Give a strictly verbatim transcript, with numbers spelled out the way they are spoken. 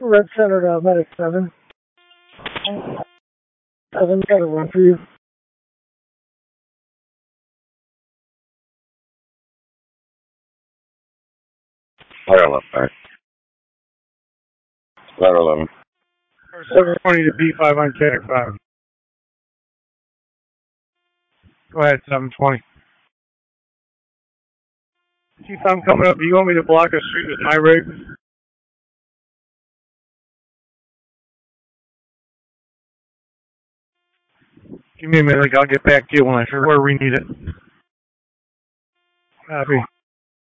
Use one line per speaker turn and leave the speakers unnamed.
Red Center, uh, Medic seven. seven, got a run for you.
Fire left back. Fire eleven.
seven twenty to B five on K five. Go ahead, seven twenty. See something coming up. Do you want me to block a street with my rig? Give me a minute. I'll get back to you when I figure where we need it. Copy.